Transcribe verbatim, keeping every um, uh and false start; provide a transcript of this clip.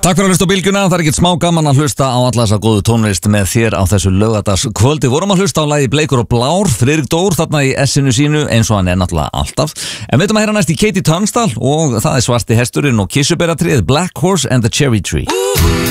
Takk fyrir að hlusta á Bylgjuna, það er ekkert smá gaman að hlusta á alla þessa góðu tónlist með þér á þessu laugardagskvöldi. Vorum að hlusta á lagi Bleikur og Blár, Friðrik Dór þarna í essinu sínu eins og hann er náttúrulega alltaf. En við ætlum að heyra næst í Katie Tunstall og það er Svarti hesturinn og Kissuberatrið, Black Horse and the Cherry Tree.